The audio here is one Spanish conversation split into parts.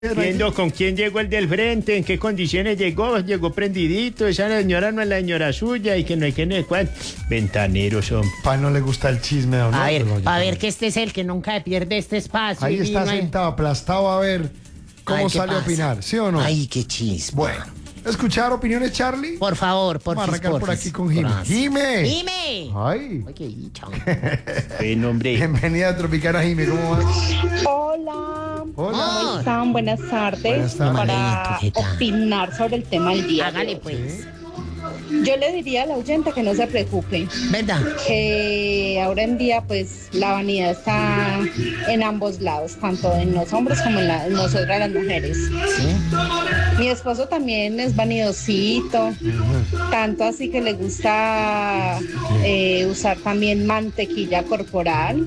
Viendo con quién llegó el del frente, en qué condiciones llegó prendidito, esa señora no es la señora suya y que no hay que ni cuál. Ventaneros son. Pa no le gusta el chisme, ¿no? A ver que este es el que nunca pierde este espacio. Ahí está sentado, aplastado a ver cómo sale a opinar, ¿sí o no? Ay, qué chisme. Bueno, ¿escuchar opiniones, Charlie? Por favor, Vamos a arrancar por aquí con Jime. ¡Jime! ¡Jime! ¡Ay! Ay, qué dicha. Buen hombre. Bienvenida a Tropicana, Jime, ¿cómo vas? Hola. Hola. ¿Cómo están? Buenas tardes. Buenas tardes. Para opinar sobre el tema del día. Hágale pues. Yo le diría a la oyente que no se preocupe, ¿Verdad? que ahora en día pues la vanidad está en ambos lados, tanto en los hombres como en nosotras las mujeres. Sí. Mi esposo también es vanidosito, tanto así que le gusta usar también mantequilla corporal.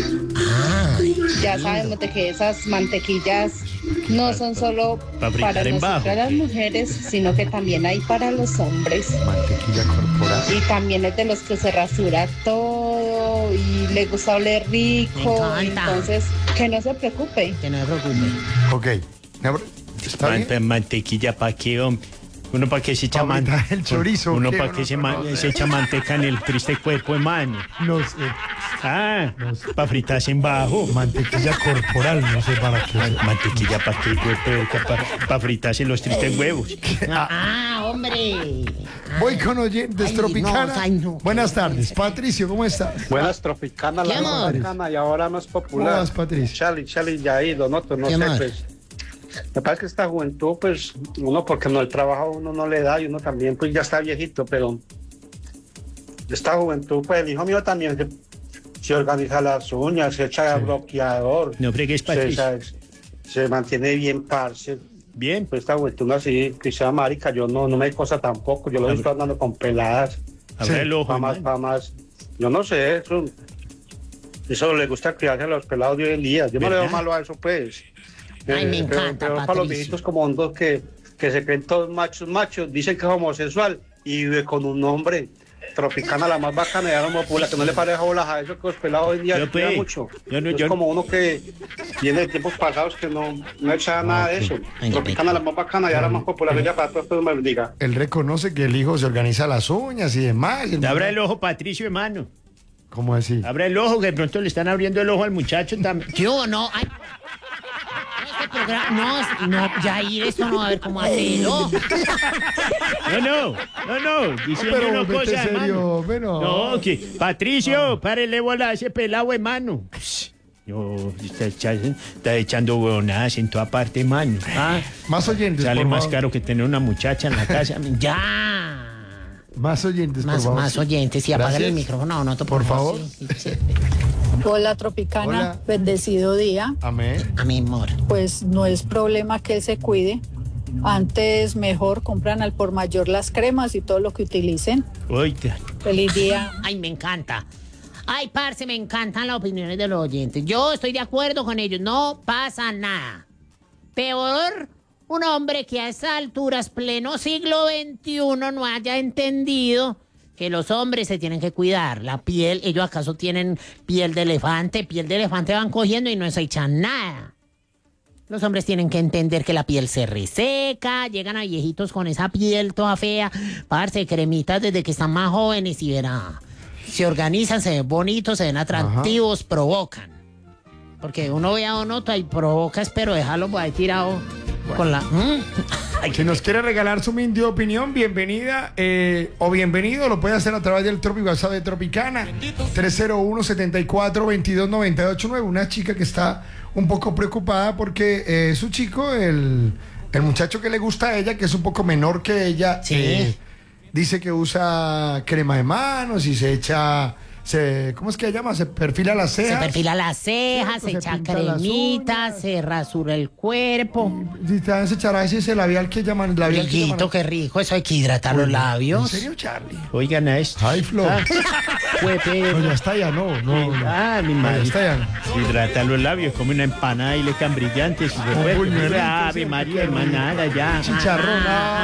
Ay, Ya sabemos de que esas mantequillas no son solo Pa' fritar para en bajo. nosotras las mujeres, sino que también hay para los hombres. Mantequilla corporal. Y también es de los que se rasura todo y le gusta oler rico. Me encanta. Entonces, que no se preocupe. que no se preocupe. Ok. ¿Está bien? Mantequilla para qué, hombre. Uno para que se echa Pa' fritar el chorizo, Uno ¿qué? para que se echa manteca en el triste cuerpo de mano. No sé. Para fritarse en bajo. Mantequilla corporal, no sé para qué. Mantequilla para qué, para fritarse los tristes huevos. Hombre. Voy con oyentes, Ay, Tropicana. no, ay, no. Buenas tardes. Patricio, ¿cómo estás? Buenas, Tropicana, ¿Qué la más amor? bacana y ahora más ¿Cómo popular. vas, Patricio? Charlie, ya ido, no ¿Qué sé, amor? pues. Me parece que esta juventud, pues, uno porque no el trabajo uno no le da y uno también, pues, ya está viejito, pero esta juventud, pues, el hijo mío también se organiza las uñas, se echa bloqueador, No fregues, Patricio. se mantiene bien, parce. Bien. Pues esta juventud así, que sea marica, yo no me cosa tampoco, yo lo he visto andando con peladas, Abra el ojo. pa' hermano. más, yo no sé, eso le gusta criarse a los pelados de hoy en día, yo no le veo ¿Verdad? malo a eso, pues. Ay, me encanta, pero para los Patricio. viejitos como hondos que se creen todos machos, dicen que es homosexual y vive con un hombre. Tropicana, la más bacana, y ahora como popular, que no le parezca bolas a eso, que los pelados hoy en día Yo, se cuidan pues, mucho. yo Es como uno que viene de tiempos pasados que no echa nada de eso. Ay, Tropicana, la más bacana, y ahora más popular, ya para todos, me bendiga. Él reconoce que el hijo se organiza las uñas y demás. y Abra el ojo, Patricio, hermano. ¿Cómo así? Abra el ojo, que de pronto le están abriendo el ojo al muchacho también. Yo no. Ay. Este programa, no, Jair, esto no va a ver cómo hacerlo. No, diciendo Pero una vete cosa, serio, hermano. bueno. No, que Patricio, párele bola a ese pelado, hermano. No, está echando huevonadas en toda parte, hermano. Más oyentes, Sale por más favor. caro que tener una muchacha en la casa. Ya. Más oyentes, por favor. Más oyentes. Y apagan Gracias. el micrófono. No, Por favor. Sí. Hola Tropicana, Hola. bendecido día. Amén. A mi amor. Pues no es problema que él se cuide. Antes mejor compran al por mayor las cremas y todo lo que utilicen. Oiga, Feliz día. Ay, me encanta. Ay, parce, me encantan las opiniones de los oyentes. Yo estoy de acuerdo con ellos. No pasa nada. Peor un hombre que a estas alturas, pleno siglo XXI, no haya entendido que los hombres se tienen que cuidar. La piel, ellos acaso tienen piel de elefante. Piel de elefante van cogiendo y no se echan nada. Los hombres tienen que entender que la piel se reseca, llegan a viejitos con esa piel toda fea, parce, cremitas desde que están más jóvenes y verá, se organizan, se ven bonitos, se ven atractivos, provocan. Porque uno ve a uno y provocas, pero déjalo por ahí tirado con la... Si nos quiere regalar su humilde opinión, bienvenida o bienvenido, lo puede hacer a través del WhatsApp de Tropicana 301-74-22-989. Una chica que está un poco preocupada porque su chico, el muchacho que le gusta a ella, que es un poco menor que ella, Sí. dice que usa crema de manos y se echa... ¿cómo es que se llama? Se perfila las Se cejas. perfila las cejas, Cierto, se se echa pinta las cremita, uñas. se rasura el cuerpo. Y también se echará ese labial que llaman... Labial que Riquito, llaman- qué rico, eso hay que hidratar los ¿En labios. serio, Charlie? oigan a esto. Ay, Flo. No, ya está ya, no. Mi Ya madre. está ya. Hidrata los labios, come una empanada y le can brillantes. Y se fue. buñuelito, Ave sí, María, qué rico. hermanada, ya. Chicharrón.